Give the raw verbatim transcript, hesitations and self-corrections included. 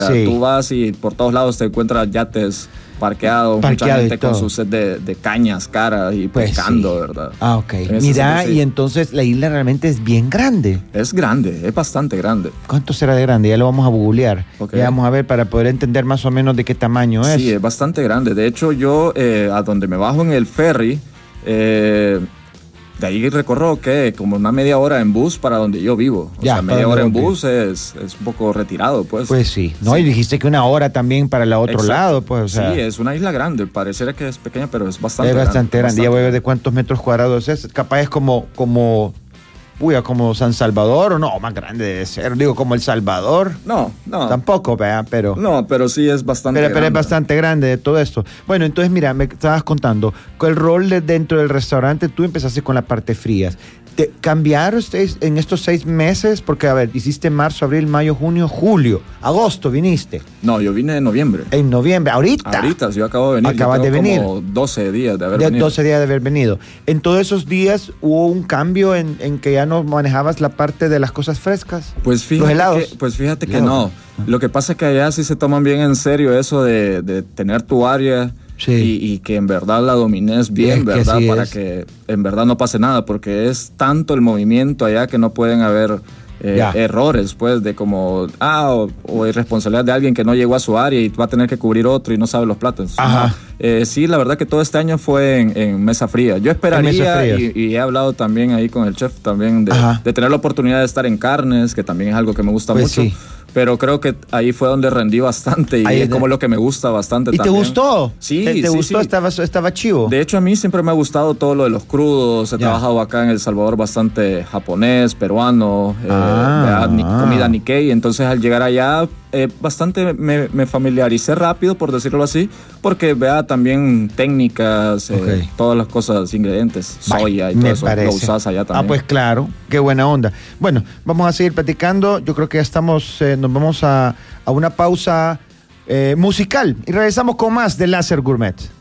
Sí. Tú vas y por todos lados te encuentras yates parqueados, Parqueado mucha gente y todo. con su set de, de cañas caras y Pues pescando, sí. ¿verdad? Ah, ok. En ese Mira, sentido, sí. y entonces la isla realmente es bien grande. Es grande, es bastante grande. ¿Cuánto será de grande? Ya lo vamos a googlear. Ok. Ya vamos a ver para poder entender más o menos de qué tamaño es. Sí, es bastante grande. De hecho, yo eh, a donde me bajo en el ferry, eh, de ahí recorro, ¿qué? Como una media hora en bus para donde yo vivo. O Ya, sea, para media donde hora en vos bus es, es un poco retirado, pues. Pues sí. No, y dijiste que una hora también para el otro Exacto. lado, pues, o sea. Sí, es una isla grande. Pareciera que es pequeña, pero es bastante es grande. bastante grande. bastante Ya voy a ver de cuántos metros cuadrados es. Capaz es como, como, uy, como San Salvador, o no, más grande debe ser. Digo, como El Salvador. No, no. Tampoco, vea, pero. No, pero sí es bastante Pero, grande. pero es bastante grande de todo esto. Bueno, entonces mira, me estabas contando, con el rol de dentro del restaurante, tú empezaste con la parte frías. ¿Te cambiaron ustedes en estos seis meses? Porque, a ver, hiciste marzo, abril, mayo, junio, julio, agosto viniste. No, yo vine en noviembre. En noviembre, ahorita. Ahorita, yo acabo de venir. Acabas yo de tengo venir. como doce días de haber De venido. doce días de haber venido. En todos esos días hubo un cambio en, en que ya no manejabas la parte de las cosas frescas. Pues fíjate, Los helados. Que, pues fíjate que Helados. no. Lo que pasa es que allá sí se toman bien en serio eso de, de tener tu área Sí. y, y que en verdad la domines bien, Es que ¿verdad? así Para es. que en verdad no pase nada, porque es tanto el movimiento allá que no pueden haber eh, Ya. errores, pues, de como, ah, o, o irresponsabilidad de alguien que no llegó a su área y va a tener que cubrir otro y no sabe los platos. Ajá. No. Eh, sí, la verdad que todo este año fue en, en mesa fría. Yo esperaría, mesa fría. y, y he hablado también ahí con el chef también de, Ajá. de tener la oportunidad de estar en carnes, que también es algo que me gusta Pues mucho. sí. Pero creo que ahí fue donde rendí bastante y Ahí es es de- como lo que me gusta bastante ¿Y también. te gustó? Sí, ¿Te, te sí, gustó? sí. Estaba, estaba chivo. De hecho, a mí siempre me ha gustado todo lo de los crudos. He Ya. trabajado acá en El Salvador bastante japonés, peruano, eh, Ah. ¿verdad? Ni- comida Nikkei. Entonces, al llegar allá, eh, bastante me, me familiaricé rápido, por decirlo así, porque vea también técnicas, eh, Ok. todas las cosas, ingredientes, soya y todo Me eso. parece. Lo usas allá también. Ah, pues claro, qué buena onda. Bueno, vamos a seguir platicando. Yo creo que ya estamos, eh, nos vamos a, a una pausa eh, musical y regresamos con más de Láser Gourmet.